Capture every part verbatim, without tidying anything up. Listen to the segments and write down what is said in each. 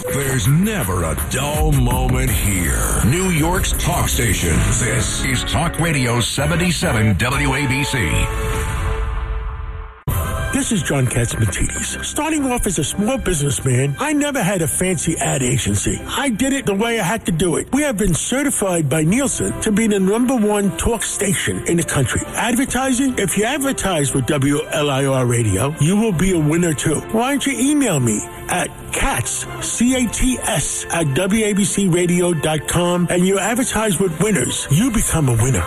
There's never a dull moment here. New York's talk station. This is Talk Radio seventy-seven W A B C. This is John Katsimatidis. Starting off as a small businessman, I never had a fancy ad agency. I did it the way I had to do it. We have been certified by Nielsen to be the number one talk station in the country. Advertising? If you advertise with W L I R Radio, you will be a winner too. Why don't you email me at Cats, C A T S, at W A B C radio dot com, and you advertise with winners. You become a winner.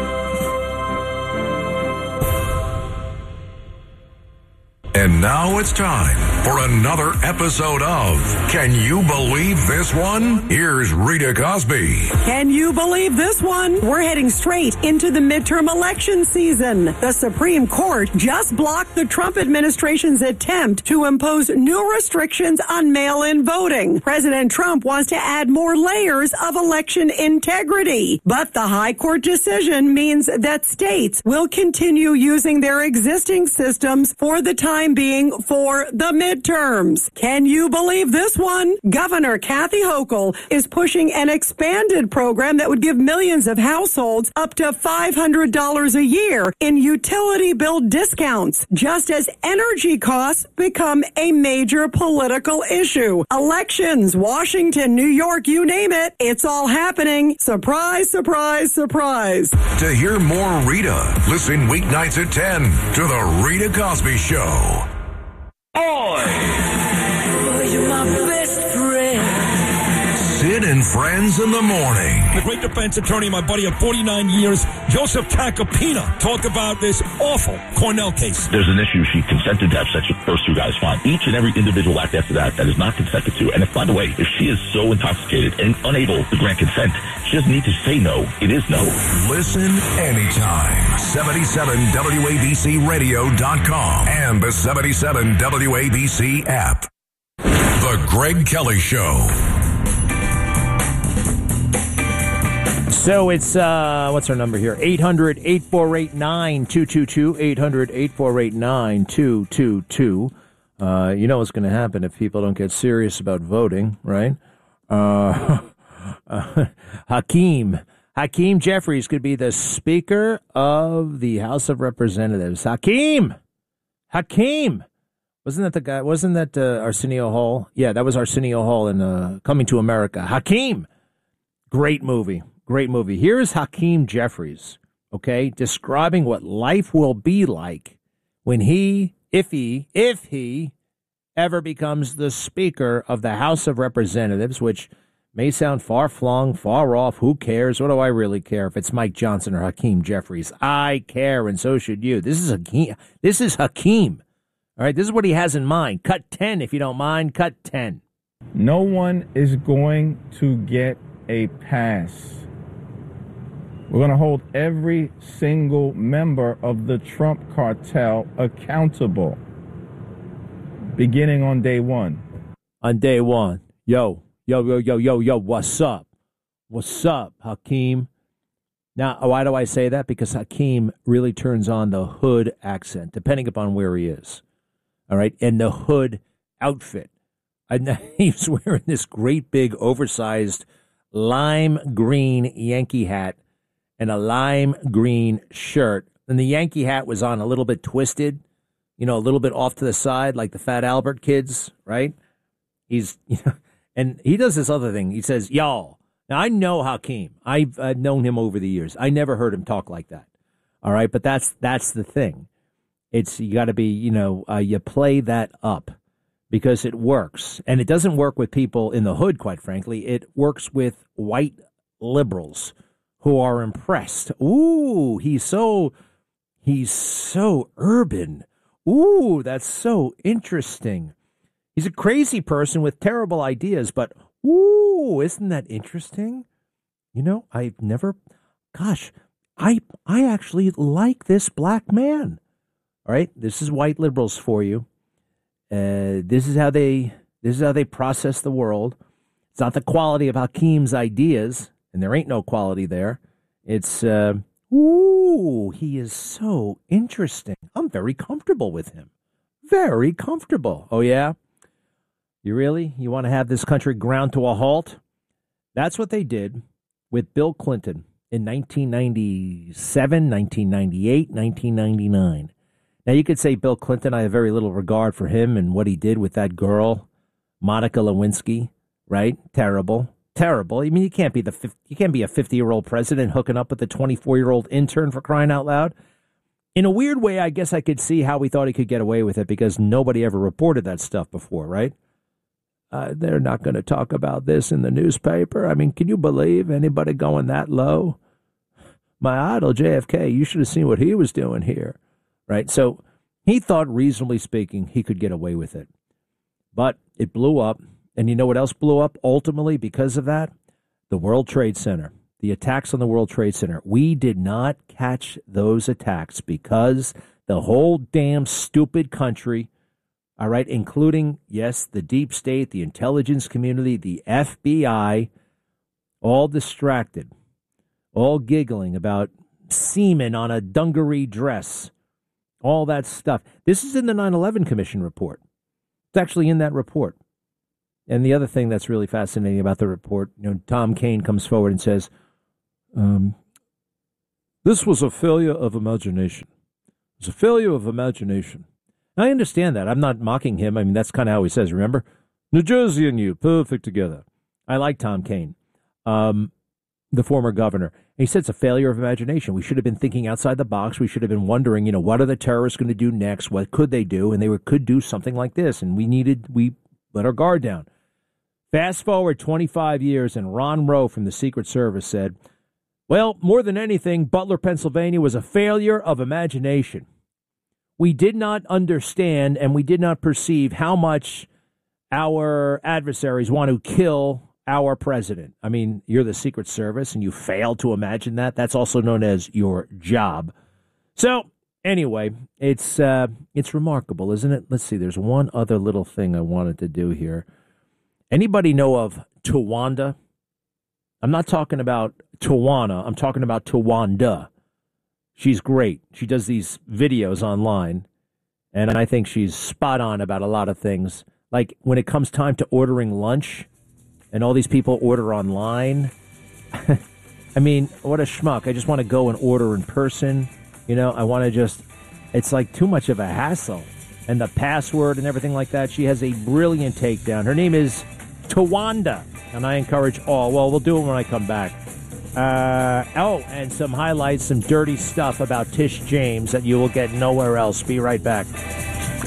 And now it's time for another episode of Can You Believe This One? Here's Rita Cosby. Can you believe this one? We're heading straight into the midterm election season. The Supreme Court just blocked the Trump administration's attempt to impose new restrictions on mail-in voting. President Trump wants to add more layers of election integrity. But the High Court decision means that states will continue using their existing systems for the time being for the midterms. Can you believe this one? Governor Kathy Hochul is pushing an expanded program that would give millions of households up to five hundred dollars a year in utility bill discounts, just as energy costs become a major political issue. Elections, Washington, New York, you name it, it's all happening. Surprise, surprise, surprise. To hear more Rita, listen weeknights at ten to The Rita Cosby Show. Oi! You're my best friend. Sid and Friends in the Morning. The great defense attorney, my buddy of forty-nine years, Joseph Tacopina, talked about this awful Cornell case. There's an issue. She consented to have sex with the first two guys, fine. Each and every individual act after that that is not consented to. And if, by the way, if she is so intoxicated and unable to grant consent, she doesn't need to say no. It is no. Listen anytime. seventy-seven W A B C radio dot com and the seventy-seven W A B C app. The Greg Kelly Show. So it's, uh, what's our number here? eight hundred, eight four eight, nine two two two, eight hundred, eight four eight, nine two two two. Uh, you know what's going to happen if people don't get serious about voting, right? Uh, uh, Hakeem. Hakeem Jeffries could be the Speaker of the House of Representatives. Hakeem! Hakeem! Wasn't that the guy? Wasn't that uh, Arsenio Hall? Yeah, that was Arsenio Hall in uh, Coming to America. Hakeem! Great movie. Great movie. Here's Hakeem Jeffries, okay, describing what life will be like when he, if he, if he ever becomes the Speaker of the House of Representatives, which may sound far-flung, far off. Who cares? What do I really care if it's Mike Johnson or Hakeem Jeffries? I care, and so should you. This is Hakeem. This is Hakeem. All right, this is what he has in mind. Cut ten, if you don't mind. Cut ten. No one is going to get a pass. We're going to hold every single member of the Trump cartel accountable, beginning on day one. On day one. Yo, yo, yo, yo, yo, yo, what's up? What's up, Hakeem? Now, why do I say that? Because Hakeem really turns on the hood accent, depending upon where he is. All right? And the hood outfit. And he's wearing this great big oversized lime green Yankee hat and a lime green shirt. And the Yankee hat was on a little bit twisted, you know, a little bit off to the side, like the Fat Albert kids, right? He's, you know, and he does this other thing. He says, y'all. Now, I know Hakeem. I've uh, known him over the years. I never heard him talk like that. All right. But that's that's the thing. It's you got to be, you know, uh, you play that up because it works. And it doesn't work with people in the hood, quite frankly. It works with white liberals who are impressed. Ooh, he's so, he's so urban. Ooh, that's so interesting. He's a crazy person with terrible ideas, but ooh, isn't that interesting? You know, I've never, gosh, I I actually like this black man. All right, this is white liberals for you. Uh, this is how they this is how they process the world. It's not the quality of Hakeem's ideas, and there ain't no quality there. It's uh, ooh, he is so interesting. I'm very comfortable with him. Very comfortable. Oh yeah. You really? You want to have this country ground to a halt? That's what they did with Bill Clinton in nineteen ninety-seven, nineteen ninety-eight, nineteen ninety-nine. Now, you could say Bill Clinton, I have very little regard for him and what he did with that girl, Monica Lewinsky, right? Terrible. Terrible. I mean, you can't be the you can't be a fifty-year-old president hooking up with a twenty-four-year-old intern, for crying out loud. In a weird way, I guess I could see how he thought he could get away with it because nobody ever reported that stuff before, right? Uh, they're not going to talk about this in the newspaper. I mean, can you believe anybody going that low? My idol, J F K, you should have seen what he was doing here, right? So he thought, reasonably speaking, he could get away with it. But it blew up. And you know what else blew up ultimately because of that? The World Trade Center, the attacks on the World Trade Center. We did not catch those attacks because the whole damn stupid country, all right, including, yes, the deep state, the intelligence community, the F B I, all distracted, all giggling about semen on a dungaree dress, all that stuff. This is in the nine eleven Commission report. It's actually in that report. And the other thing that's really fascinating about the report, you know, Tom Kaine comes forward and says, um, this was a failure of imagination. It's a failure of imagination. And I understand that. I'm not mocking him. I mean, that's kind of how he says, remember? New Jersey and you, perfect together. I like Tom Kaine, um, the former governor. And he said it's a failure of imagination. We should have been thinking outside the box. We should have been wondering, you know, what are the terrorists going to do next? What could they do? And they were, could do something like this. And we needed, we let our guard down. Fast forward twenty-five years, and Ron Rowe from the Secret Service said, well, more than anything, Butler, Pennsylvania was a failure of imagination. We did not understand and we did not perceive how much our adversaries want to kill our president. I mean, you're the Secret Service and you failed to imagine that. That's also known as your job. So anyway, it's uh, it's remarkable, isn't it? Let's see. There's one other little thing I wanted to do here. Anybody know of Tawanda? I'm not talking about Tawana. I'm talking about Tawanda. She's great. She does these videos online, and I think she's spot on about a lot of things. Like when it comes time to ordering lunch, and all these people order online. I mean, what a schmuck. I just want to go and order in person. You know, I want to just, it's like too much of a hassle. And the password and everything like that. She has a brilliant takedown. Her name is Tawanda, and I encourage all. Well, we'll do it when I come back. Uh, oh, and some highlights, some dirty stuff about Tish James that you will get nowhere else. Be right back.